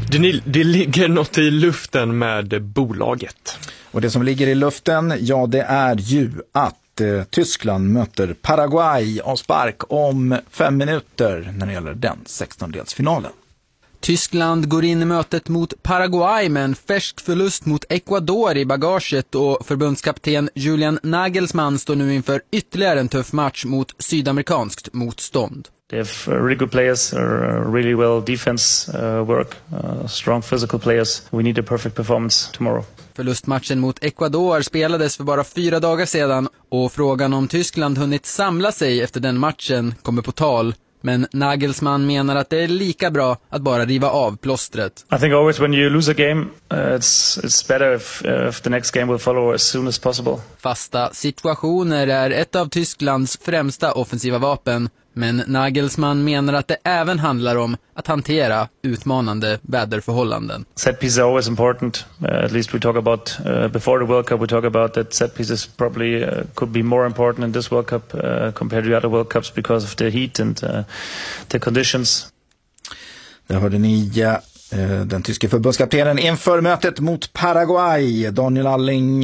Det ligger något i luften med bolaget. Och det som ligger i luften, ja, det är ju att Tyskland möter Paraguay av spark om 5 minuter när det gäller den 16-delsfinalen. Tyskland går in i mötet mot Paraguay med en färsk förlust mot Ecuador i bagaget och förbundskapten Julian Nagelsmann står nu inför ytterligare en tuff match mot sydamerikanskt motstånd. They have really good players, really well defense work, strong physical players. We need a perfect performance tomorrow. Förlustmatchen mot Ecuador spelades för bara 4 dagar sedan och frågan om Tyskland hunnit samla sig efter den matchen kommer på tal. Men Nagelsmann menar att det är lika bra att bara riva av plåstret. I think always when you lose a game, it's better if the next game will follow as soon as possible. Fasta situationer är ett av Tysklands främsta offensiva vapen. Men Nagelsmann menar att det även handlar om att hantera utmanande väderförhållanden. Set pieces are always important. At least we talk about before the World Cup. We talk about that set pieces probably could be more important in this World Cup compared to the other World Cups because of the heat and the conditions. Där hörde ni den tyska förbundskaptenen inför mötet mot Paraguay. Daniel Alling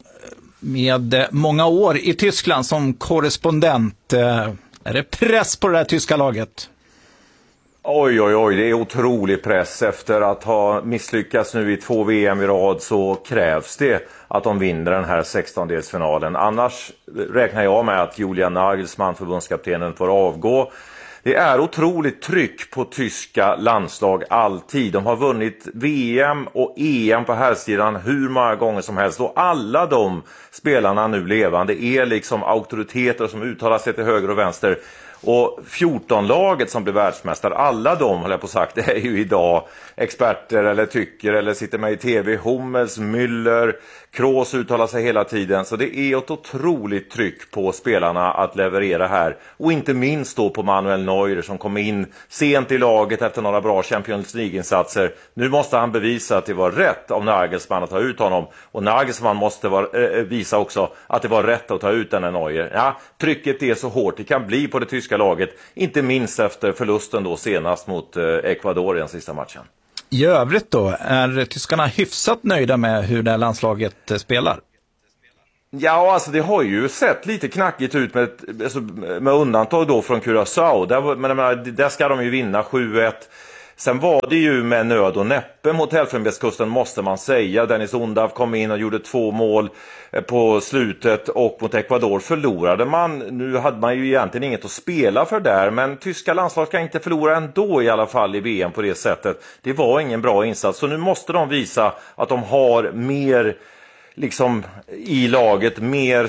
med många år i Tyskland som korrespondent. Är det press på det här tyska laget? Oj, det är otrolig press. Efter att ha misslyckats nu i 2 VM i rad så krävs det att de vinner den här 16-delsfinalen. Annars räknar jag med att Julian Nagelsmann, förbundskaptenen, får avgå. Det är otroligt tryck på tyska landslag alltid. De har vunnit VM och EM på herrsidan hur många gånger som helst. Och alla de spelarna nu levande är liksom auktoriteter som uttalar sig till höger och vänster. Och 14-laget som blir världsmästare, alla de, håller jag på sagt, det är ju idag experter eller tycker eller sitter med i tv. Hummels, Müller, Kroos uttalar sig hela tiden. Så det är ett otroligt tryck på spelarna att leverera här. Och inte minst då på Manuel Neuer som kom in sent i laget efter några bra Champions League-insatser. Nu måste han bevisa att det var rätt av Nagelsmann att ta ut honom. Och Nagelsmann måste visa också att det var rätt att ta ut den här Neuer. Ja, trycket är så hårt det kan bli på det tyska laget. Inte minst efter förlusten då senast mot Ecuador i den sista matchen. I övrigt då, är tyskarna hyfsat nöjda med hur det här landslaget spelar? Ja, alltså det har ju sett lite knackigt ut med undantag då från Curaçao. Där ska de ju vinna 7-1. Sen var det ju med nöd och näppe mot Elfenbenskusten måste man säga. Dennis Undav kom in och gjorde 2 mål på slutet och mot Ecuador förlorade man. Nu hade man ju egentligen inget att spela för där, men tyska landslag ska inte förlora ändå i alla fall i VM på det sättet. Det var ingen bra insats, så nu måste de visa att de har mer liksom i laget,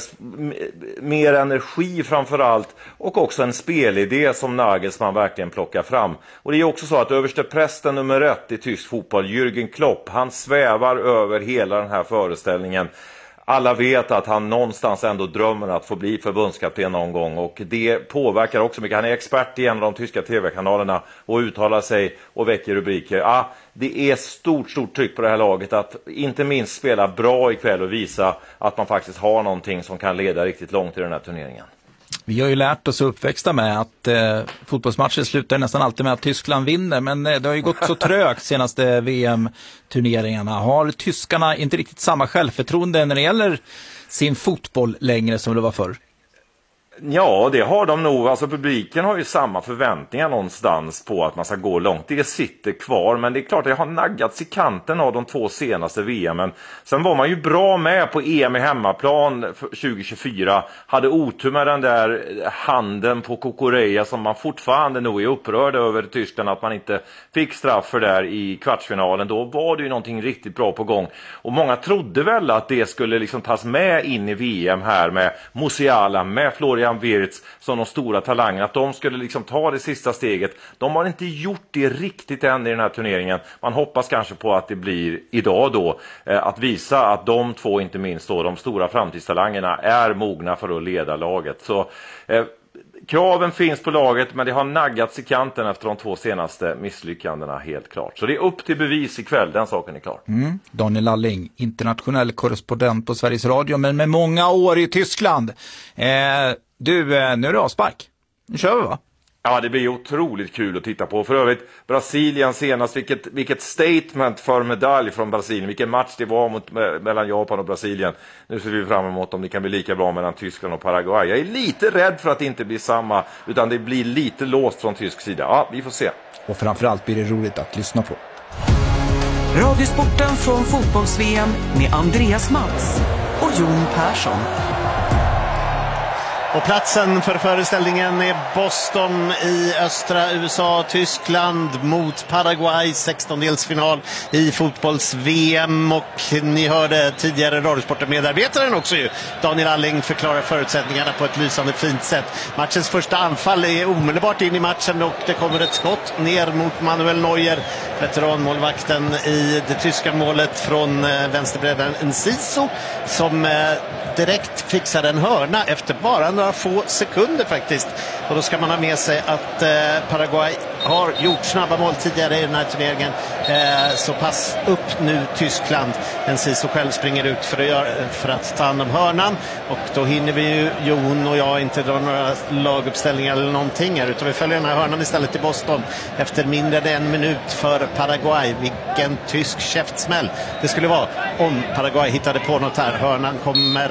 mer energi framförallt och också en spelidé som Nagelsmann verkligen plockar fram. Och det är också så att översteprästen nummer 1 i tysk fotboll, Jürgen Klopp, han svävar över hela den här föreställningen. Alla vet att han någonstans ändå drömmer att få bli förbundskapten någon gång och det påverkar också mycket. Han är expert i en av de tyska tv-kanalerna och uttalar sig och väcker rubriker. Ja, det är stort tryck på det här laget att inte minst spela bra ikväll och visa att man faktiskt har någonting som kan leda riktigt långt i den här turneringen. Vi har ju lärt oss uppväxta med att fotbollsmatcher slutar nästan alltid med att Tyskland vinner, men det har ju gått så trögt senaste VM-turneringarna. Har tyskarna inte riktigt samma självförtroende när det gäller sin fotboll längre som det var förr? Ja, det har de nog. Alltså publiken har ju samma förväntningar någonstans på att man ska gå långt. Det sitter kvar, men det är klart att det har naggats i kanten av de 2 senaste VMen. Sen var man ju bra med på EM i hemmaplan 2024. Hade otur med den där handen på Kukureya som man fortfarande nog är upprörd över Tyskland att man inte fick straff för där i kvartsfinalen. Då var det ju någonting riktigt bra på gång. Och många trodde väl att det skulle liksom tas med in i VM här med Musiala, med Florian Wirtz som de stora talangerna, att de skulle liksom ta det sista steget. De har inte gjort det riktigt än i den här turneringen. Man hoppas kanske på att det blir idag då att visa att de 2, inte minst då, de stora framtidstalangerna är mogna för att leda laget. Så kraven finns på laget, men det har naggats i kanten efter de 2 senaste misslyckandena helt klart. Så det är upp till bevis ikväll, den saken är klar. Daniel Lalling, internationell korrespondent på Sveriges Radio, men med många år i Tyskland. Nu är det avspark. Nu kör vi, va? Ja, det blir otroligt kul att titta på. För övrigt, Brasilien senast, vilket statement för medalj från Brasilien. Vilken match det var mellan Japan och Brasilien. Nu ser vi fram emot om det kan bli lika bra mellan Tyskland och Paraguay. Jag är lite rädd för att det inte blir samma, utan det blir lite låst från tysk sida. Ja, vi får se. Och framförallt blir det roligt att lyssna på. Radiosporten från fotbolls-VM med Andreas Mats och Jon Persson. Och platsen för föreställningen är Boston i östra USA, Tyskland mot Paraguay, 16-delsfinal i fotbolls-VM. Och ni hörde tidigare Radiosporten-medarbetaren också ju, Daniel Alling, förklara förutsättningarna på ett lysande fint sätt. Matchens första anfall är omedelbart in i matchen och det kommer ett skott ner mot Manuel Neuer, veteranmålvakten i det tyska målet från vänsterbredden Enciso, som direkt fixar en hörna efter bara några få sekunder faktiskt. Och då ska man ha med sig att Paraguay har gjort snabba mål tidigare i den här turneringen. Så pass upp nu Tyskland. Enciso själv springer ut för att ta hand om hörnan. Och då hinner vi ju, Jon och jag, inte dra några laguppställningar eller någonting här, utan vi följer den här hörnan istället i Boston efter mindre än en minut för Paraguay. Vilken tysk käftsmäll det skulle vara om Paraguay hittade på något här. Hörnan kommer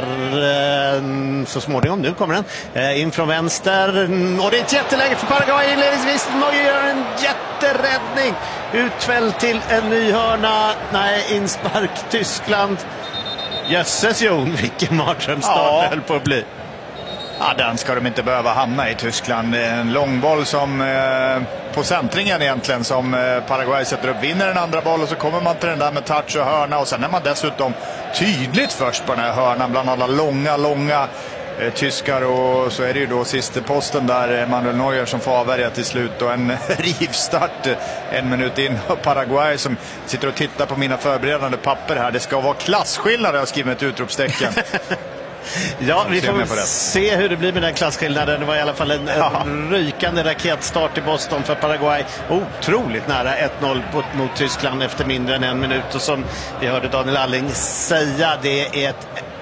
så småningom, nu kommer den in från vänster och det är ett jätteläge för Paraguay inledningsvis. Neuer gör en jätteräddning, utfäll till en ny hörna. Nej, inspark Tyskland. Jösses Jon, vilken mardrömsstart höll på att bli. Ja, den ska de inte behöva hamna i, Tyskland. En långboll som på centringen egentligen, som Paraguay sätter upp, vinner en andra boll och så kommer man till den där med touch och hörna, och sen är man dessutom tydligt först på den här hörnan bland alla långa tyskar, och så är det ju då sista posten där Manuel Neuer som får avvärja till slut, och en rivstart en minut in. Paraguay som sitter och tittar på mina förberedande papper här. Det ska vara klasskillnad, jag har skrivit ett utropstecken. Ja, vi får se hur det blir med den klasskillnaden. Det var i alla fall en rykande raketstart i Boston för Paraguay. Otroligt nära 1-0 mot Tyskland efter mindre än en minut. Och som vi hörde Daniel Alling säga, det är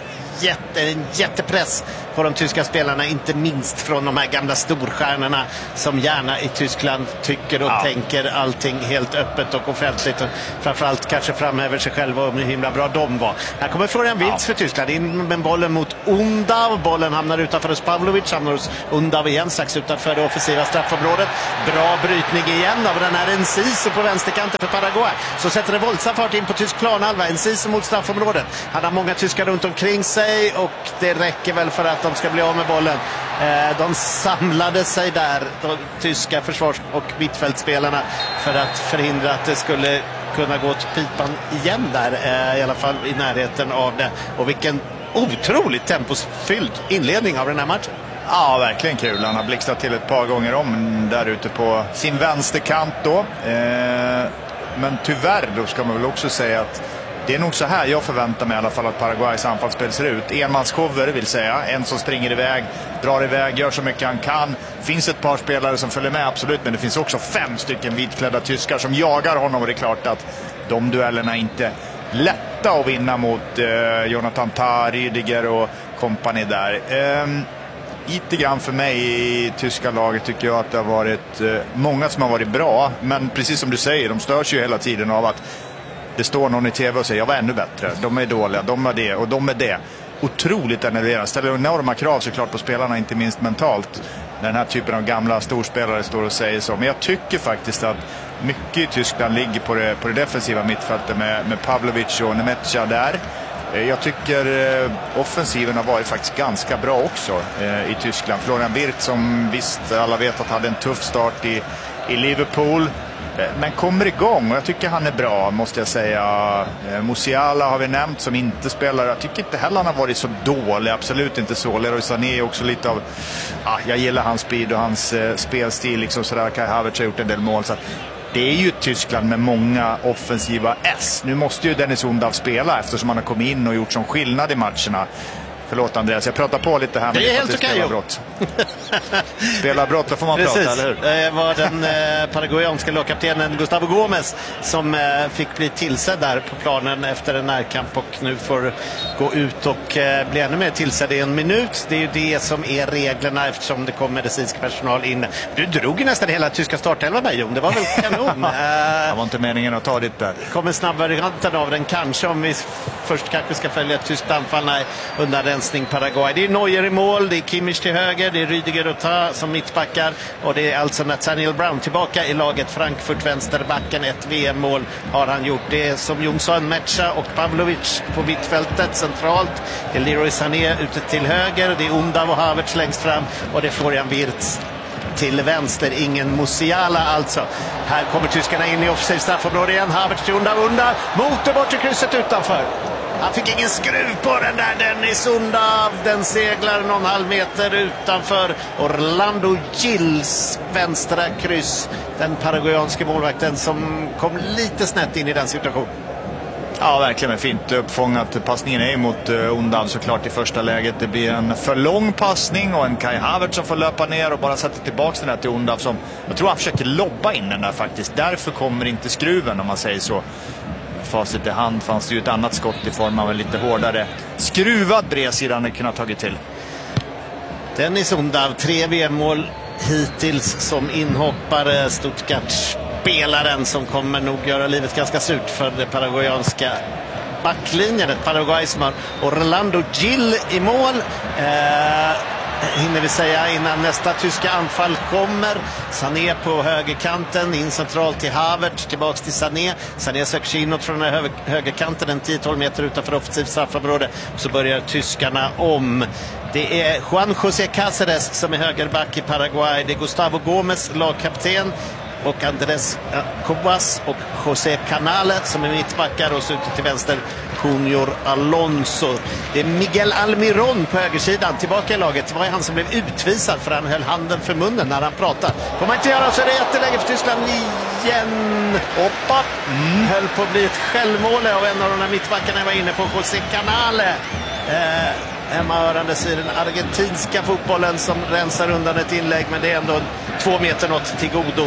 en jättepress på de tyska spelarna, inte minst från de här gamla storstjärnorna som gärna i Tyskland tycker och tänker allting helt öppet och offentligt, och framförallt kanske framhäver sig själva om hur himla bra de var. Här kommer Florian Wirtz för Tyskland in med bollen mot Undav. Bollen hamnar utanför hos Pavlovic, hamnar hos Undav igen, strax utanför det offensiva straffområdet. Bra brytning igen av den här Enciso på vänsterkanten för Paraguay, så sätter det våldsam fart in på tysk planhalva. Enciso mot straffområdet. Han har många tyskar runt omkring sig och det räcker väl för att de ska bli av med bollen. De samlade sig där, de tyska försvars- och mittfältspelarna, för att förhindra att det skulle kunna gå till pipan igen där, i alla fall i närheten av det. Och vilken otroligt tempofylld inledning av den här matchen. Ja, verkligen kul. Han har blixtrat till ett par gånger om där ute på sin vänsterkant då. Men tyvärr då ska man väl också säga att det är nog så här jag förväntar mig i alla fall att Paraguays anfallsspel ser ut. Enmanskover vill säga. En som springer iväg, drar iväg, gör så mycket han kan. Finns ett par spelare som följer med, absolut. Men det finns också 5 stycken vitklädda tyskar som jagar honom. Och det är klart att de duellerna inte lätta att vinna mot Jonathan Tah, Rüdiger och kompani där. Lite grann för mig i tyska laget tycker jag att det har varit många som har varit bra. Men precis som du säger, de störs ju hela tiden av att det står någon i tv och säger jag var ännu bättre, de är dåliga, de är det och de är det. Otroligt enerverande, ställer enorma krav såklart på spelarna, inte minst mentalt, när den här typen av gamla storspelare står och säger så. Men jag tycker faktiskt att mycket i Tyskland ligger på det defensiva mittfältet med Pavlovic och Nemetja där. Jag tycker offensiven har varit faktiskt ganska bra också i Tyskland. Florian Wirtz, som visst alla vet att hade en tuff start i Liverpool, men kommer igång och jag tycker han är bra, måste jag säga. Musiala har vi nämnt som inte spelar. Jag tycker inte heller han har varit så dålig, absolut inte så. Leroy Sané är också lite av, jag gillar hans speed och hans spelstil liksom sådär. Kai Havertz har gjort en del mål, så att det är ju Tyskland med många offensiva S. Nu måste ju Dennis Undav spela eftersom han har kommit in och gjort som skillnad i matcherna. Förlåt Andreas, jag pratar på lite här. Det är helt okej. Spela brott, då får man prata, eller hur? Det var den paraguayanska lagkaptenen Gustavo Gomes som fick bli tillsedd där på planen efter en närkamp och nu får gå ut och bli ännu mer tillsedd i en minut. Det är ju det som är reglerna eftersom det kom medicinsk personal in. Du drog ju nästan hela tyska startelvan där, Jon. Det var väl kanon. Det var inte meningen att ta det där. Kommer snabbvarianten av den kanske om vi först kanske ska följa ett tyskt anfall. Nej, undanrensning Paraguay. Det är Neuer i mål, det är Kimmich till höger, det är Rüdiger och Ta som mittbackar och det är alltså Nathaniel Brown tillbaka i laget. Frankfurt vänsterbacken, ett VM-mål har han gjort. Det är som Jon sa, Mecha och Pavlovic på mittfältet centralt. Det är Leroy Sané ute till höger, det är Undav och Havertz längst fram och det är Florian Wirtz till vänster, ingen Musiala alltså. Här kommer tyskarna in i offside straffområde igen. Havertz till Undav mot det bortre krysset utanför. Han fick ingen skruv på den där, Dennis Undav. Den seglar någon halv meter utanför Orlando Gills vänstra kryss. Den paraguayanske målvakten som kom lite snett in i den situationen. Ja, verkligen fint uppfångat. Passningen är mot Undav såklart i första läget. Det blir en för lång passning och en Kai Havertz som får löpa ner och bara sätta tillbaka den här till Undav som jag tror han försöker lobba in den där faktiskt. Därför kommer inte skruven om man säger så. Facit i hand fanns det ju ett annat skott i form av en lite hårdare skruvad bredsida han kunnat tagit till. Dennis Undav, 3 VM-mål hittills som inhoppare. Stuttgart-spelaren som kommer nog göra livet ganska surt för det paraguayanska backlinjen. Ett Paraguay som har Orlando Gil i mål. Hinner vi säga innan nästa tyska anfall kommer. Sané på högerkanten, in centralt till Havertz, tillbaks till Sané. Sané söker sig inåt från den högerkanten, en 10-12 meter utanför offensivt straffområde. Så börjar tyskarna om. Det är Juan José Cáceres som är högerback i Paraguay. Det är Gustavo Gomes, lagkapten. Och Andrés Cobas och José Canale som är mittbackar och så ute till vänster Junior Alonso. Det är Miguel Almiron på högersidan tillbaka i laget. Det var han som blev utvisad för han höll handen för munnen när han pratade. Kommer han inte göra så är det jätteläge för Tyskland igen. Hoppa. Höll på att bli ett självmål av en av de här mittbackarna jag var inne på, José Canale. Hemmaörandes i den argentinska fotbollen som rensar undan ett inlägg, men det är ändå 2 meter något till godo.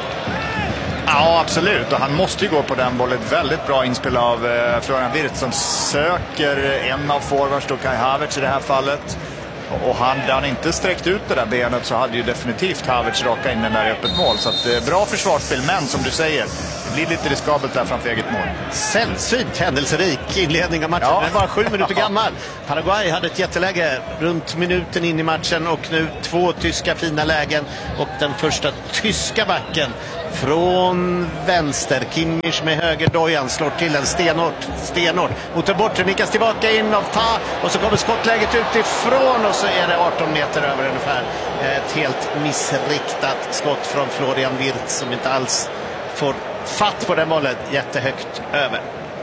Ja, absolut. Och han måste ju gå på den bollen. Väldigt bra inspel av Florian Wirtz som söker en av forwards, då Kai Havertz i det här fallet. Och hade han inte sträckt ut det där benet så hade ju definitivt Havertz raka in den där i öppet mål. Så att, bra försvarsspel, men som du säger, det blir lite riskabelt där framför eget mål. Sällsynt händelserik inledning av matchen. Ja. Den var 7 minuter gammal. Paraguay hade ett jätteläge runt minuten in i matchen och nu 2 tyska fina lägen. Och den första tyska backen från vänster. Kimmich med högerdojan slår till en stenhårt. Mot den bortre nickas tillbaka in av Ta och så kommer skottläget utifrån och så är det 18 meter över ungefär. Ett helt missriktat skott från Florian Wirtz som inte alls får fatt på den bollen, jättehögt över.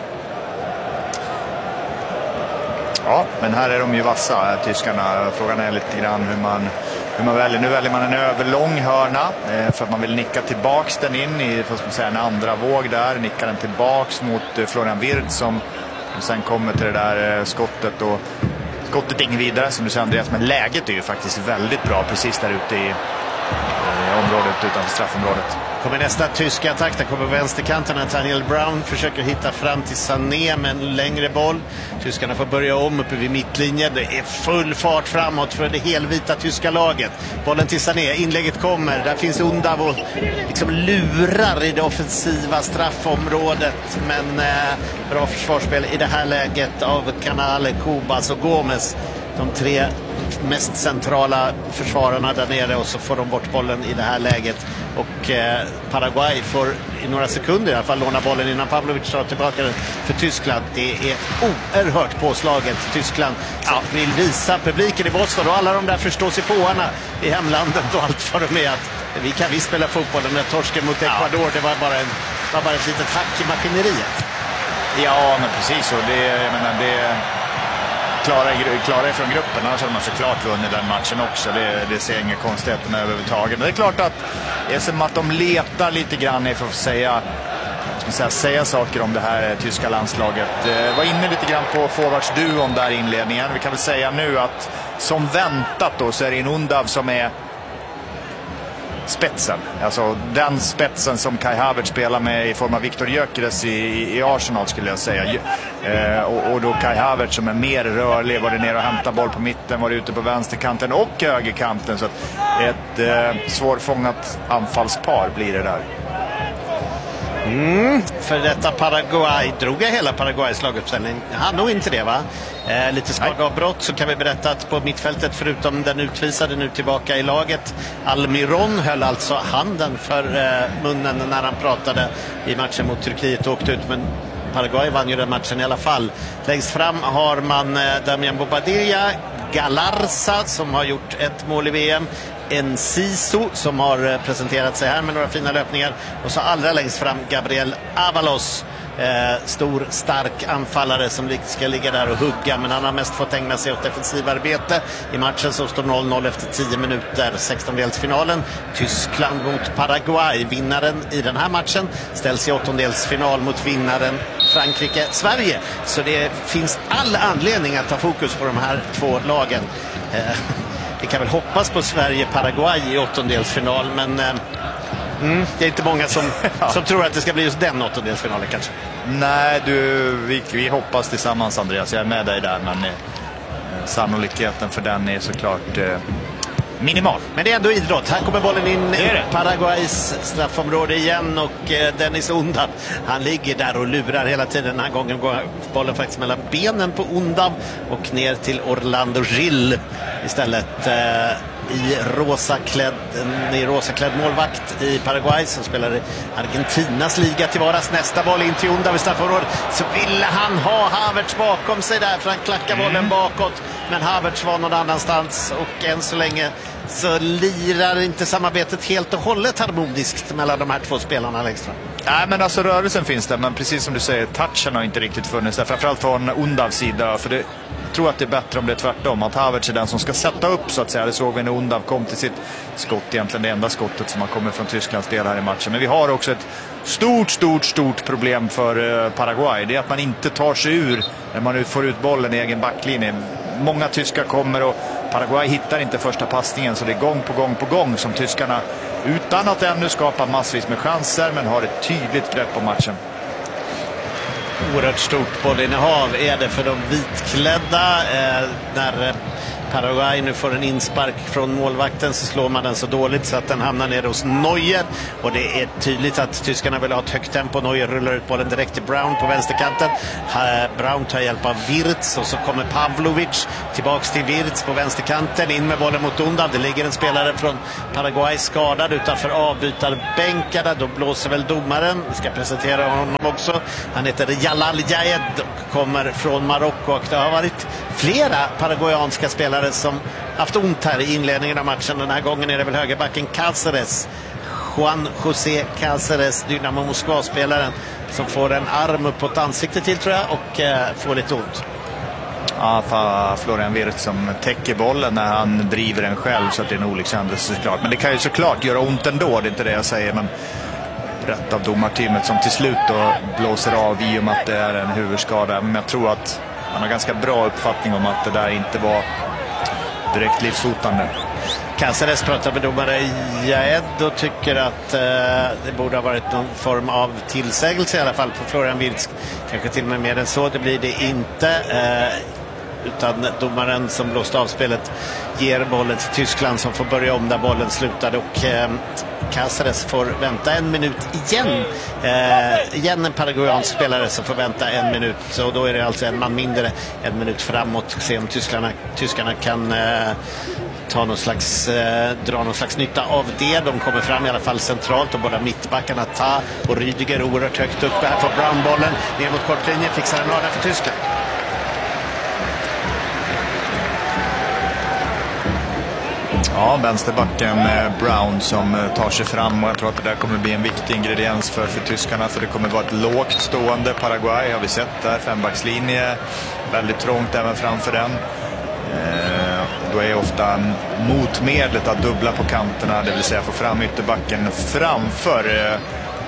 Ja, men här är de ju vassa, tyskarna. Frågan är lite grann hur man väljer. Nu väljer man en överlång hörna för att man vill nicka tillbaks den in i en andra våg där. Nickar den tillbaks mot Florian Wirtz som sen kommer till det där skottet. Och skottet är ingen vidare som du säger, Andreas, men läget är ju faktiskt väldigt bra precis där ute i området utanför straffområdet. Kommer nästa tyska attack, där kommer vänsterkanten. Nathaniel Brown försöker hitta fram till Sané med en längre boll. Tyskarna får börja om uppe vid mittlinjen. Det är full fart framåt för det helvita tyska laget. Bollen till Sané, inlägget kommer. Där finns Undav och liksom lurar i det offensiva straffområdet. Men bra försvarsspel i det här läget av Canale, Cobas och Gomes. De 3 mest centrala försvararna där nere, och så får de bort bollen i det här läget. Och Paraguay får i några sekunder i alla fall låna bollen innan Pavlovic tar tillbaka den för Tyskland. Det är oerhört påslaget. Tyskland vill visa publiken i Boston och alla de där förståsigpåarna i hemlandet och allt vad de är att vi kan visst spela fotboll. Den där torsken mot Ecuador, det var bara ett litet hack i maskineriet. Ja, men precis. Och det klara ifrån gruppen, annars hade man såklart vunnit den matchen också. Det ser inga konstigheter med överhuvudtaget. Men det är klart att det är som att de letar lite grann för att säga säga saker om det här tyska landslaget. Var inne lite grann på forwardsduon där i inledningen. Vi kan väl säga nu att som väntat då så är det en Undav som är spetsen. Alltså den spetsen som Kai Havertz spelar med i form av Viktor Gyökeres i Arsenal skulle jag säga. Och då Kai Havertz som är mer rörlig, var det ner och hämta boll på mitten, var det ute på vänsterkanten och högerkanten. Så att ett svårfångat anfallspar blir det där. För detta Paraguay drog jag hela Paraguays laguppställning. Han nog inte det, va? Lite skadavbrott, så kan vi berätta att på mittfältet, förutom den utvisade nu tillbaka i laget, Almiron höll alltså handen för munnen när han pratade i matchen mot Turkiet och åkte ut, men Paraguay vann ju den matchen i alla fall. Längst fram har man Damian Bobadilla, Galarza som har gjort ett mål i VM, Enciso som har presenterat sig här med några fina löpningar, och så allra längst fram Gabriel Avalos, stor stark anfallare som ska ligga där och hugga, men han har mest fått ägna sig åt defensivarbete i matchen som står 0-0 efter 10 minuter. 16-delsfinalen Tyskland mot Paraguay. Vinnaren i den här matchen ställs i 8-delsfinal mot vinnaren Frankrike-Sverige, så det finns all anledning att ta fokus på de här två lagen. Vi kan väl hoppas på Sverige-Paraguay i 8-delsfinal, men det är inte många som tror att det ska bli just den 8-delsfinalen kanske. Nej, vi hoppas tillsammans, Andreas. Jag är med dig där, men sannolikheten för den är såklart minimal. Men det är ändå idrott. Här kommer bollen in i Paraguays straffområde igen, och Dennis Undav, han ligger där och lurar hela tiden. Den här gången går bollen faktiskt mellan benen på Undav och ner till Orlando Gil istället. I rosaklädd målvakt i Paraguay som spelar i Argentinas liga till varas. Nästa boll in till Undav i straffområdet, så ville han ha Havertz bakom sig där, för han klackar bollen bakåt, men Havertz var någon annanstans, och än så länge så lirar inte samarbetet helt och hållet harmoniskt mellan de här två spelarna längst fram. Nej, men alltså rörelsen finns där, men precis som du säger, touchen har inte riktigt funnits där, framförallt från Undavs sida, för jag tror att det är bättre om det är tvärtom, att Havertz är den som ska sätta upp, så att säga. Det såg vi när Undav kom till sitt skott, egentligen det enda skottet som har kommit från Tysklands del här i matchen. Men vi har också ett stort problem för Paraguay. Det är att man inte tar sig ur när man får ut bollen i egen backlinje. Många tyskar kommer och Paraguay hittar inte första passningen, så det är gång på gång som tyskarna, utan att ännu skapa massvis med chanser, men har ett tydligt grepp på matchen. Oerhört stort bollinnehav är det för de vitklädda. När Paraguay nu får en inspark från målvakten så slår man den så dåligt så att den hamnar ner hos Neuer, och det är tydligt att tyskarna vill ha ett högt tempo. Neuer rullar ut bollen direkt till Brown på vänsterkanten. Brown tar hjälp av Wirtz, och så kommer Pavlovic tillbaks till Wirtz på vänsterkanten, in med bollen mot Undav. Det ligger en spelare från Paraguay skadad utanför avbytarbänkarna. Då blåser väl domaren. Vi ska presentera honom också. Han heter Jalal Jaed och kommer från Marocko, och det har varit flera paraguayanska spelare som haft ont här i inledningen av matchen. Den här gången är det väl högerbacken Cáceres, Juan José Cáceres, Dynamo Moskva-spelaren, som får en arm upp på ansiktet till, tror jag, och får lite ont. Ja, Florian Wirtz som täcker bollen när han driver den själv, så att det är en olyckshändelse såklart. Men det kan ju såklart göra ont ändå, det är inte det jag säger, men rätt av domarteamet som till slut då blåser av i och med att det är en huvudskada. Men jag tror att man har ganska bra uppfattning om att det där inte var direkt livshotande. Cáceres pratar med domare Jaed och tycker att det borde ha varit någon form av tillsägelse i alla fall på Florian Wirtz. Kanske till och med mer än så, det blir det inte. Utan domaren som blåste av spelet ger bollen till Tyskland som får börja om där bollen slutade, och Cáceres får vänta en minut igen. Igen en paraguayansk spelare som får vänta en minut, och då är det alltså en man mindre, en minut framåt. Se om tyskarna kan dra någon slags nytta av det. De kommer fram i alla fall centralt, och båda mittbackarna Ta och Rüdiger oerhört högt uppe. Här får Brown bollen ner mot kortlinjen, fixar en hörna för Tyskland. Ja, vänsterbacken Brown som tar sig fram, och jag tror att det där kommer bli en viktig ingrediens för tyskarna, för det kommer vara ett lågt stående Paraguay, har vi sett där, fembackslinje, väldigt trångt även framför den. Då är ofta motmedlet att dubbla på kanterna, det vill säga få fram ytterbacken framför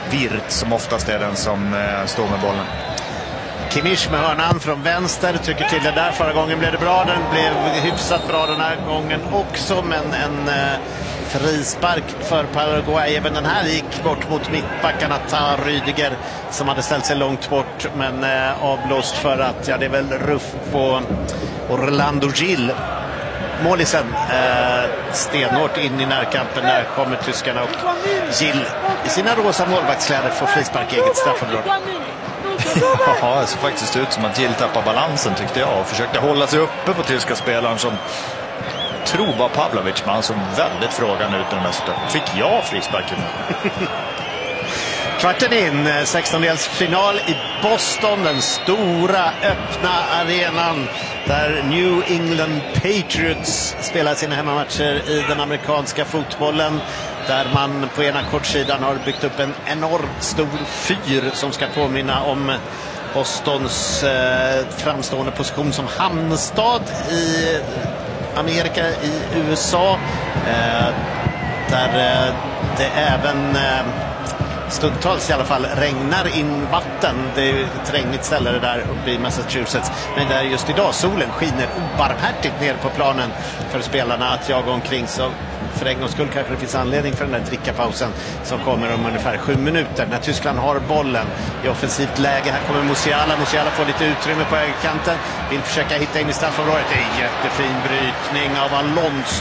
Wirtz som oftast är den som står med bollen. Kimmich med hörnan från vänster, trycker till det där. Förra gången blev det bra, den blev hyfsat bra den här gången också, men en frispark för Paraguay. Även den här gick bort mot mittbackarna, Ta Rüdiger som hade ställt sig långt bort, men avblåst för att, det är väl ruff på Orlando Gil. Målisen stenhårt in i närkampen. Där kommer tyskarna och Gil i sina rosa målvaktskläder får frispark i eget straffområde. Ja, det ser faktiskt ut som att Gil tappar balansen, tyckte jag, och försökte hålla sig uppe på tyska spelaren som tror var Pavlovic, men han såg väldigt frågande ut i den här situationen. Fick jag frisparken? Kvarten in, 16-delsfinal i Boston, den stora öppna arenan där New England Patriots spelar sina hemmamatcher i den amerikanska fotbollen, där man på ena kortsidan har byggt upp en enormt stor fyr som ska påminna om Bostons framstående position som hamnstad i Amerika, i USA, där det även stundtals i alla fall regnar in vatten. Det är ett regnigt ställe det där uppe i Massachusetts, men där just idag solen skiner obarmhärtigt ner på planen för spelarna att jaga omkring, så för en gångs skull kanske det finns anledning för den där drickapausen som kommer om ungefär 7 minuter när Tyskland har bollen i offensivt läge. Här kommer Musiala får lite utrymme på högerkanten, vill försöka hitta in i straffområdet. Det är en jättefin brytning av Alonso.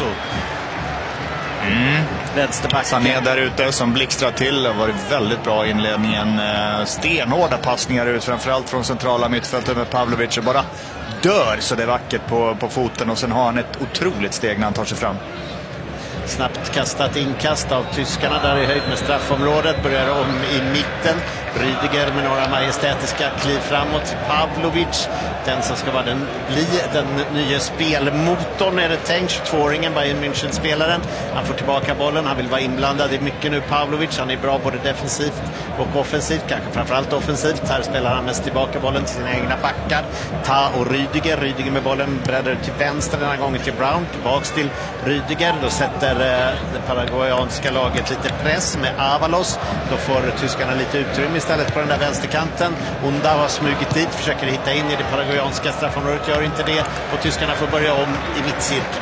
Sané där ute som blixtrar till. Det har varit väldigt bra i inledningen. Stenhårda passningar ut, framförallt från centrala mittfältet med Pavlovic, och bara dör så det är vackert på foten, och sen har han ett otroligt steg när han tar sig fram. Snabbt kastat inkast av tyskarna där i höjd med straffområdet. Börjar om i mitten. Rüdiger med några majestätiska kliv framåt till Pavlovic. Den som ska bli den nya spelmotorn är det tänkt. 22-åringen, Bayern München-spelaren. Han får tillbaka bollen. Han vill vara inblandad i mycket nu, Pavlovic. Han är bra både defensivt och offensivt. Kanske framförallt offensivt. Här spelar han mest tillbaka bollen till sina egna backar. Ta och Rüdiger. Rüdiger med bollen breddar till vänster den här gången till Brown. Tillbaks till Rüdiger. Då sätter det paraguayanska laget lite press med Avalos. Då får tyskarna lite utrymme istället på den där vänsterkanten. Onda har smugit dit, försöker hitta in i det paraguayanska straffområdet, gör inte det, och tyskarna får börja om i mittcirkeln.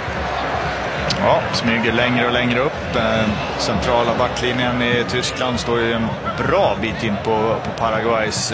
Ja, smyger längre och längre upp. Centrala backlinjen i Tyskland står ju en bra bit in på Paraguays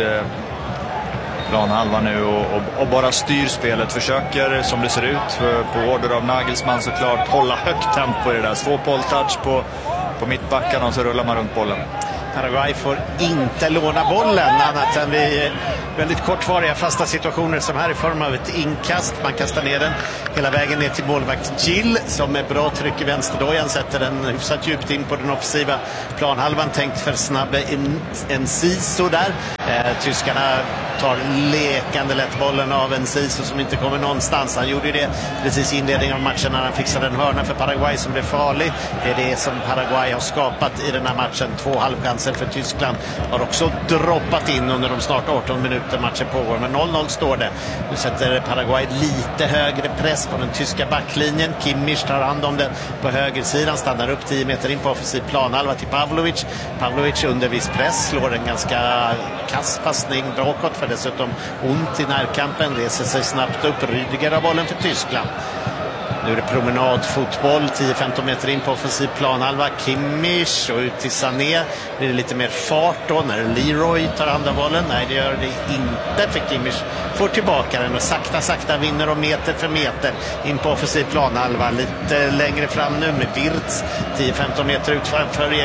planhalva nu och bara styr spelet. Försöker, som det ser ut, på order av Nagelsmann såklart, hålla högt tempo i det där. Svår bolltouch på mittbackarna, och så rullar man runt bollen. Paraguay får inte låna bollen annat än vid väldigt kortvariga fasta situationer som här i form av ett inkast. Man kastar ner den hela vägen ner till målvakt Gil som med bra tryck i vänsterdojan sätter den hyfsat djupt in på den offensiva planhalvan. Tänkt för snabb en Siso där. Tyskarna tar lekande lätt bollen av en Siso som inte kommer någonstans. Han gjorde det precis i inledningen av matchen när han fixade en hörna för Paraguay som blev farlig. Det är det som Paraguay har skapat i den här matchen. 2 halvchanser för Tyskland har också droppat in under de snart 18 minuter matchen pågår. Men 0-0 står det. Nu sätter Paraguay lite högre press på den tyska backlinjen. Kimmich tar hand om det på högersidan. Stannar upp 10 meter in på offensiv planhalva till Pavlovic. Pavlovic under viss press. Slår en ganska kass passning bakåt för dessutom ont i närkampen. Reser sig snabbt upp. Rüdiger har bollen för Tyskland. Nu är det promenadfotboll, 10-15 meter in på offensiv planhalva. Kimmich och ut till Sané. Blir det lite mer fart då när Leroy tar hand om bollen? Nej, det gör det inte, för Kimmich får tillbaka den och sakta vinner och meter för meter in på offensiv planhalva. Lite längre fram nu med Wirtz, 10-15 meter ut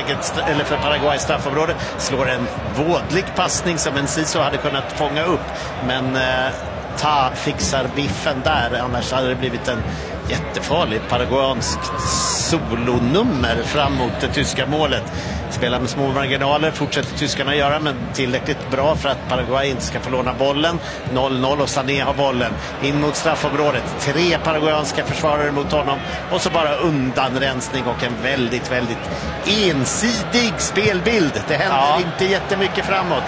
för Paraguay straffområde. Slår en vådlig passning som en Siso hade kunnat fånga upp. Men Ta fixar biffen där, annars hade det blivit en jättefarlig paraguanskt solonummer fram mot det tyska målet. Spelar med små marginaler, fortsätter tyskarna göra, men tillräckligt bra för att Paraguay inte ska få låna bollen. 0-0 och Sané har bollen in mot straffområdet. 3 paraguayanska försvarare mot honom och så bara undanrensning och en väldigt ensidig spelbild. Det händer inte jättemycket framåt.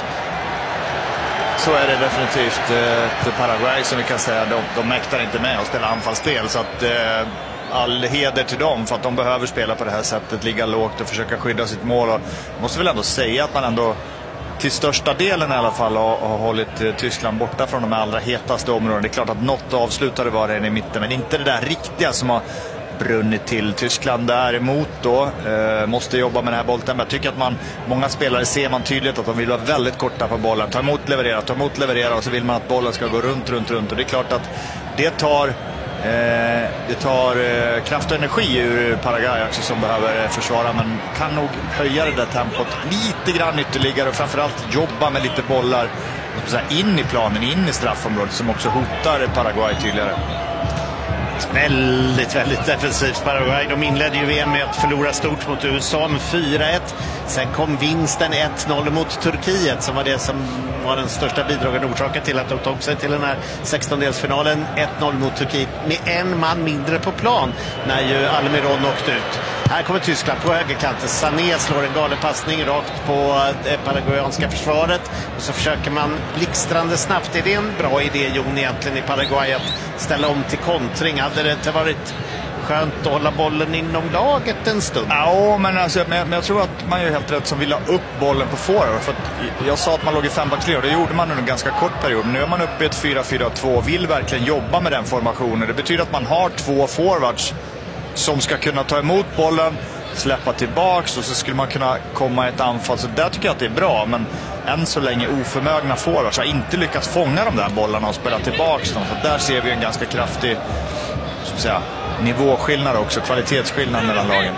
Så är det definitivt. Paraguay, som vi kan säga, de mäktar inte med att spela anfallsspel, så att all heder till dem, för att de behöver spela på det här sättet, ligga lågt och försöka skydda sitt mål. Och måste väl ändå säga att man ändå till största delen i alla fall har hållit Tyskland borta från de allra hetaste områdena. Det är klart att något avslutade var det i mitten, men inte det där riktiga som har brunnit till. Tyskland däremot då måste jobba med den här bollen. Jag tycker att många spelare ser man tydligt att de vill vara väldigt korta på bollen. Ta emot, leverera och så vill man att bollen ska gå runt. Och det är klart att det tar kraft och energi ur Paraguay också, som behöver försvara, men kan nog höja det där tempot lite grann ytterligare och framförallt jobba med lite bollar in i planen, in i straffområdet, som också hotar Paraguay tydligare. Väldigt, väldigt defensivt Paraguay. De inledde ju VM med att förlora stort mot USA med 4-1. Sen kom vinsten 1-0 mot Turkiet, som var det som var den största bidragande orsaken till att de tog sig till den här 16-delsfinalen. 1-0 mot Turkiet med en man mindre på plan när ju Almiron åkte ut. Här kommer Tyskland på högerkanten. Sané slår en galen passning rakt på det paraguayanska försvaret. Och så försöker man blixtrande snabbt. Är det en bra idé, Jon, egentligen i Paraguay att ställa om till kontring? Hade det inte varit skönt att hålla bollen inom laget en stund? Ja, men jag tror att man gör helt rätt som vill ha upp bollen på forward. För att jag sa att man låg i 5-backslinje och det gjorde man under en ganska kort period. Nu är man uppe i ett 4-4-2 och vill verkligen jobba med den formationen. Det betyder att man har 2 forwards som ska kunna ta emot bollen, släppa tillbaks, och så skulle man kunna komma i ett anfall. Så där tycker jag att det är bra, men än så länge oförmögna forwards har inte lyckats fånga de där bollarna och spela tillbaks dem. Så där ser vi en ganska kraftig, så att säga, nivåskillnad också, kvalitetsskillnad mellan lagen.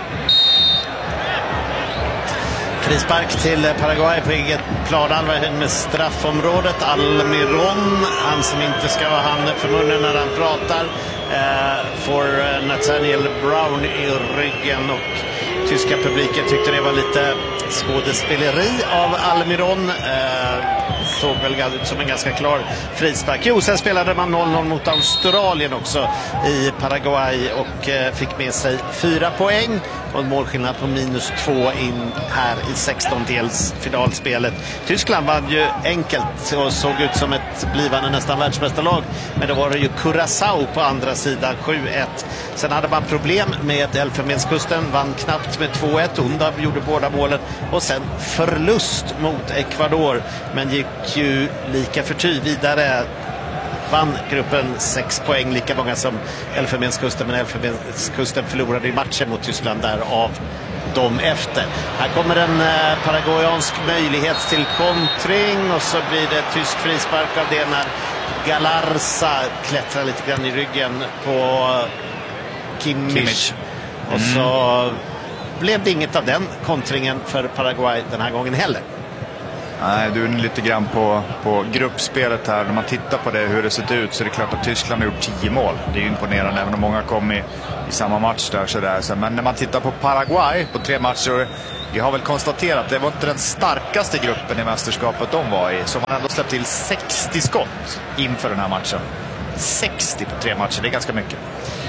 Frispark till Paraguay på eget planhalva med straffområdet. Almiron, han som inte ska ha handen för munnen när han pratar, får Nathaniel Brown i ryggen, och tyska publiken tyckte det var lite skådespeleri av Almiron. Såg väl ut som en ganska klar frispark. Jo, sen spelade man 0-0 mot Australien också i Paraguay och fick med sig 4 poäng och en målskillnad på -2 in här i 16-dels finalspelet. Tyskland vann ju enkelt och såg ut som ett blivande nästan världsmästarlag, men då var det ju Curaçao på andra sidan, 7-1. Sen hade man problem med Elfenbenskusten, vann knappt med 2-1. Unda gjorde båda målen och sen förlust mot Ecuador, men gick ju lika förty vidare. Vann gruppen 6 poäng, lika många som Elfenbenskusten, men Elfenbenskusten förlorade i matchen mot Tyskland där av dem efter. Här kommer en paraguayansk möjlighet till kontring och så blir det tysk frispark av det när Galarza klättrar lite grann i ryggen på Kimmich. Och så blev det inget av den kontringen för Paraguay den här gången heller. Nej, du är lite grann på gruppspelet här. När man tittar på det, hur det ser ut, så är det klart att Tyskland har gjort 10 mål. Det är ju imponerande, även om många kom i samma match där. Men när man tittar på Paraguay på 3 matcher, vi har väl konstaterat att det var inte den starkaste gruppen i mästerskapet de var i. Så man har ändå släppt till 60 skott inför den här matchen. 60 på 3 matcher, det är ganska mycket.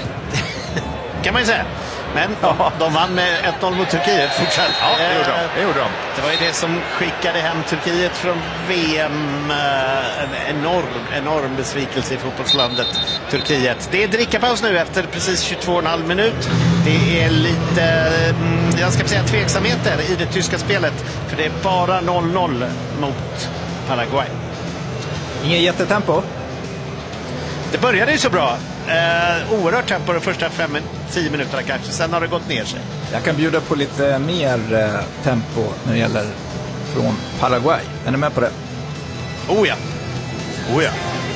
Kan man ju säga. Men de vann med 1-0 mot Turkiet fortsatt. Ja, det gjorde de. Det var ju det som skickade hem Turkiet från VM. En enorm besvikelse i fotbollslandet Turkiet. Det är drickapaus nu efter precis 22,5 minut. Det är lite, jag ska säga, tveksamheter i det tyska spelet. För det är bara 0-0 mot Paraguay. Ingen jättetempo. Det började ju så bra. Oerhört tempo de första 5-10 minuterna kanske. Sen har det gått ner sig. Jag kan bjuda på lite mer tempo när det gäller från Paraguay. Är ni med på det? Oh ja.